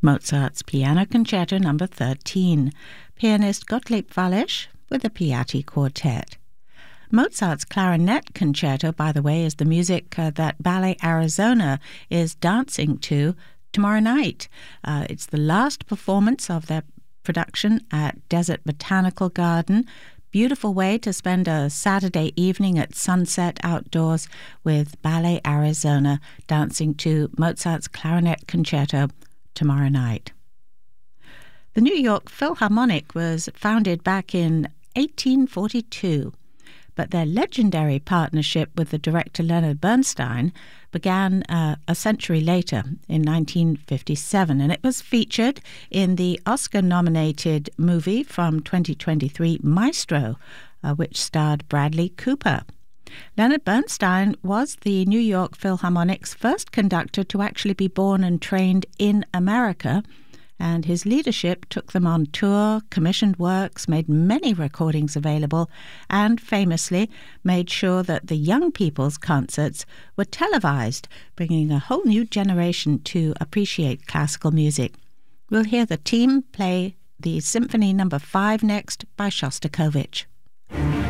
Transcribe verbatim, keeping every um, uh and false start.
Mozart's Piano Concerto Number thirteen, pianist Gottlieb Wallisch with the Piatti Quartet. Mozart's Clarinet Concerto, by the way, is the music uh, that Ballet Arizona is dancing to tomorrow night. Uh, it's the last performance of their production at Desert Botanical Garden. Beautiful way to spend a Saturday evening at sunset outdoors with Ballet Arizona dancing to Mozart's Clarinet Concerto tomorrow night. The New York Philharmonic was founded back in eighteen forty-two, but their legendary partnership with the director Leonard Bernstein began uh, a century later in nineteen fifty-seven, and it was featured in the Oscar-nominated movie from twenty twenty-three, Maestro, uh, which starred Bradley Cooper. Leonard Bernstein was the New York Philharmonic's first conductor to actually be born and trained in America, and his leadership took them on tour, commissioned works, made many recordings available, and famously made sure that the young people's concerts were televised, bringing a whole new generation to appreciate classical music. We'll hear the team play the Symphony Number five next by Shostakovich.